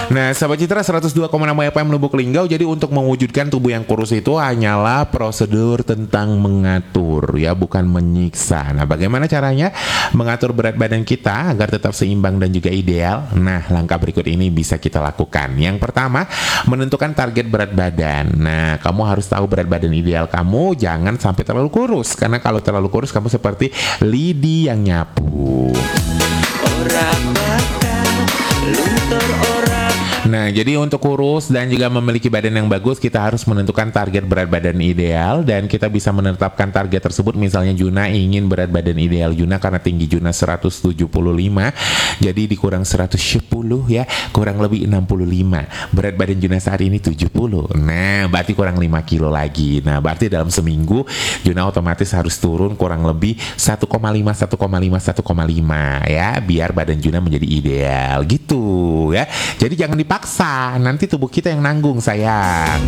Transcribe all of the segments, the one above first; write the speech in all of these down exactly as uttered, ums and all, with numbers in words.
Nah, Sahabat Citra seratus dua koma enam F M Lubuk Linggau. Jadi untuk mewujudkan tubuh yang kurus itu hanyalah prosedur tentang mengatur ya, bukan menyiksa. Nah, bagaimana caranya mengatur berat badan kita agar tetap seimbang dan juga ideal? Nah, langkah berikut ini bisa kita lakukan. Yang pertama, menentukan target berat badan. Nah, kamu harus tahu berat badan ideal kamu, jangan sampai terlalu kurus. Karena kalau terlalu kurus kamu seperti lidi yang nyapu. Orang makan, luntur orang. Nah, jadi untuk kurus dan juga memiliki badan yang bagus, kita harus menentukan target berat badan ideal. Dan kita bisa menetapkan target tersebut. Misalnya Juna ingin berat badan ideal Juna karena tinggi Juna seratus tujuh puluh lima, jadi dikurang seratus sepuluh ya, kurang lebih enam puluh lima. Berat badan Juna saat ini tujuh puluh. Nah, berarti kurang lima kilo lagi. Nah, berarti dalam seminggu Juna otomatis harus turun kurang lebih satu koma lima, satu koma lima, satu koma lima ya, biar badan Juna menjadi ideal gitu ya. Jadi jangan dipaksa, nanti tubuh kita yang nanggung sayang.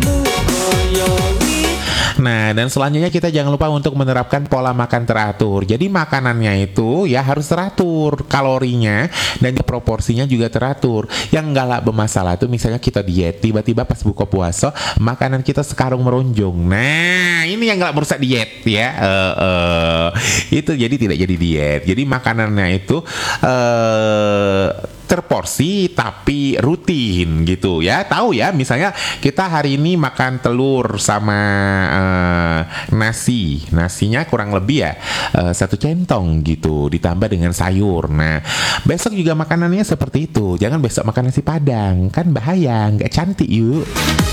Nah, dan selanjutnya kita jangan lupa untuk menerapkan pola makan teratur. Jadi makanannya itu ya harus teratur, kalorinya dan proporsinya juga teratur. Yang enggak lah bermasalah tuh misalnya kita diet, tiba-tiba pas buka puasa makanan kita sekarung meronjong. Nah, ini yang enggak merusak diet ya. Uh, uh, itu jadi tidak jadi diet. Jadi makanannya itu uh, terporsi tapi rutin gitu ya. Tahu ya, misalnya kita hari ini makan telur sama uh, nasi, nasinya kurang lebih ya uh, satu centong gitu, ditambah dengan sayur. Nah, besok juga makanannya seperti itu. Jangan besok makan nasi padang, kan bahaya, nggak cantik yuk.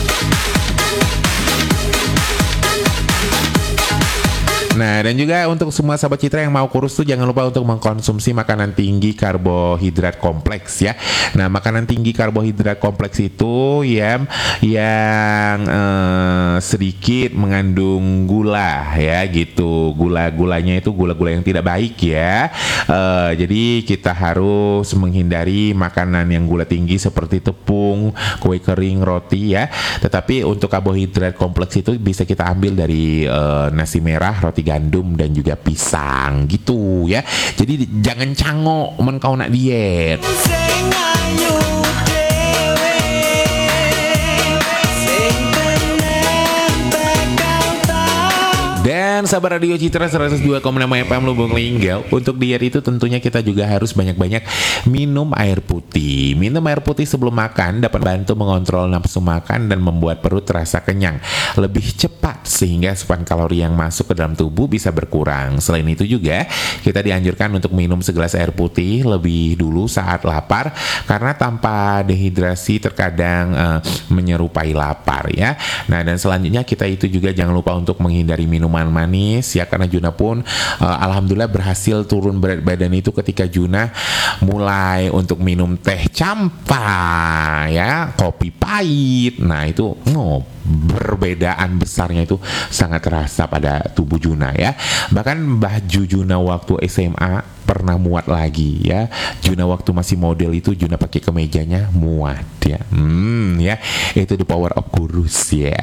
Nah, dan juga untuk semua Sahabat Citra yang mau kurus tuh jangan lupa untuk mengkonsumsi makanan tinggi karbohidrat kompleks ya. Nah, makanan tinggi karbohidrat kompleks itu ya yang eh, sedikit mengandung gula ya gitu. Gula-gulanya itu gula-gula yang tidak baik ya. Eh, jadi kita harus menghindari makanan yang gula tinggi seperti tepung, kue kering, roti ya. Tetapi untuk karbohidrat kompleks itu bisa kita ambil dari eh, nasi merah, roti gandum dan juga pisang gitu ya. Jadi jangan cangok men kau nak diet. Dan sahabat Radio Citra seratus dua koma enam F M Lubuk Linggau, untuk diet itu tentunya kita juga harus banyak-banyak minum air putih. Minum air putih sebelum makan dapat bantu mengontrol nafsu makan dan membuat perut terasa kenyang lebih cepat, sehingga asupan kalori yang masuk ke dalam tubuh bisa berkurang. Selain itu juga kita dianjurkan untuk minum segelas air putih lebih dulu saat lapar, karena tanpa dehidrasi terkadang uh, menyerupai lapar ya. Nah, dan selanjutnya kita itu juga jangan lupa untuk menghindari minuman manis ya, karena Juna pun uh, alhamdulillah berhasil turun berat badan itu ketika Juna mulai untuk minum teh campa ya, kopi pahit. Nah, itu oh, perbedaan besarnya itu sangat terasa pada tubuh Juna ya. Bahkan baju Juna waktu S M A pernah muat lagi ya. Juna waktu masih model itu Juna pakai kemejanya muat ya. Hmm ya, itu the power of kurus ya.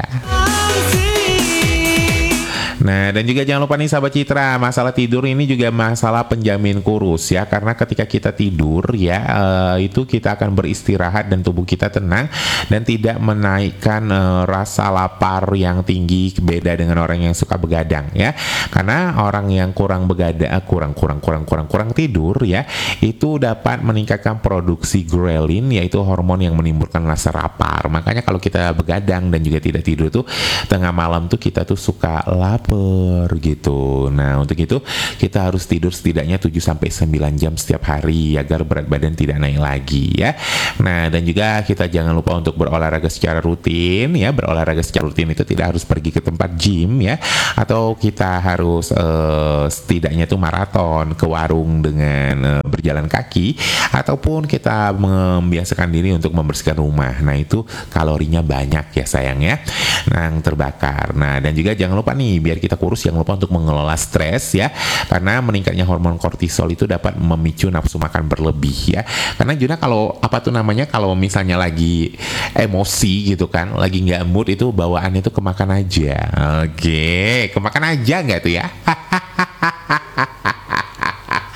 Nah, dan juga jangan lupa nih Sahabat Citra, masalah tidur ini juga masalah penjamin kurus ya. Karena ketika kita tidur ya, uh, itu kita akan beristirahat dan tubuh kita tenang dan tidak menaikkan uh, rasa lapar yang tinggi, beda dengan orang yang suka begadang ya. Karena orang yang kurang begadang, uh, kurang kurang kurang kurang kurang tidur ya, itu dapat meningkatkan produksi ghrelin, yaitu hormon yang menimbulkan rasa lapar. Makanya kalau kita begadang dan juga tidak tidur tuh tengah malam tuh kita tuh suka lapar gitu. Nah, untuk itu kita harus tidur setidaknya tujuh sampai sembilan jam setiap hari agar berat badan tidak naik lagi ya. Nah, dan juga kita jangan lupa untuk berolahraga secara rutin ya. Berolahraga secara rutin itu tidak harus pergi ke tempat gym ya, atau kita harus uh, setidaknya tuh maraton ke warung dengan uh, berjalan kaki, ataupun kita membiasakan diri untuk membersihkan rumah. Nah, itu kalorinya banyak ya sayang ya, nah, yang terbakar. Nah, dan juga jangan lupa nih, biar kita kurus jangan lupa untuk mengelola stres ya, karena meningkatnya hormon kortisol itu dapat memicu nafsu makan berlebih ya. Karena Juna kalau apa tuh namanya, kalau misalnya lagi emosi gitu kan, lagi nggak mood, itu bawaannya tuh kemakan aja. Oke, kemakan aja nggak tuh ya?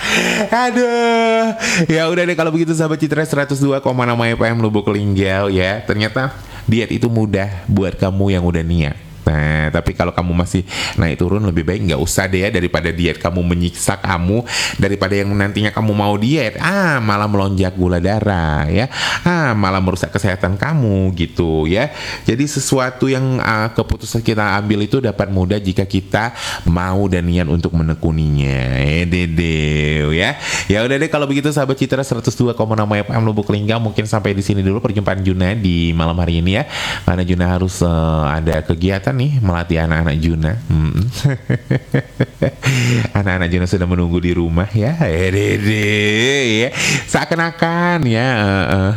Aduh. Ya udah deh kalau begitu sahabat Citra seratus dua koma enam F M Lubuk Linggau ya. Ternyata diet itu mudah buat kamu yang udah niat. Nah, tapi kalau kamu masih naik turun lebih baik nggak usah deh ya, daripada diet kamu menyiksa kamu, daripada yang nantinya kamu mau diet, ah malah melonjak gula darah ya, ah malah merusak kesehatan kamu gitu ya. Jadi sesuatu yang uh, keputusan kita ambil itu dapat mudah jika kita mau dan niat untuk menekuninya. Eh dede ya. Ya udah deh kalau begitu sahabat Citra seratus dua koma enam F M Lubuk Linggau, mungkin sampai di sini dulu perjumpaan Juna di malam hari ini ya. Karena Juna harus uh, ada kegiatan nih, melatih anak-anak Juna. Hmm. Anak-anak Juna sudah menunggu di rumah ya. Eh dede ya. Seakan-akan ya. Uh, uh.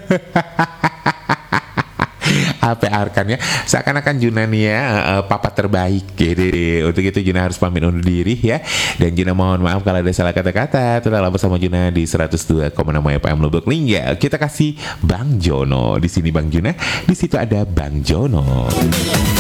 Apa arkan ya, seakan-akan Juna nih ya uh, papa terbaik gitu. Untuk itu Juna harus pamit undur diri ya. Dan Juna mohon maaf kalau ada salah kata-kata. Tetaplah bersama Juna di seratus dua koma enam F M Lubuk Linggau. Kita kasih Bang Jono. Di sini Bang Juna, di situ ada Bang Jono.